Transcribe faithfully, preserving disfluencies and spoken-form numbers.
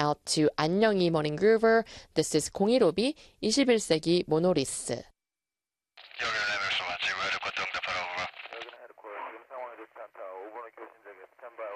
out to 안녕히 Morning Groover. This is 공일오비 이십일 세기 모노리스. 여기 내려서 마치고 헤리코프터 응답하라. 오버. 여기는 헤리코프터 지금 상황이 좋지 않다. 오 번의 교신석에 스탠바이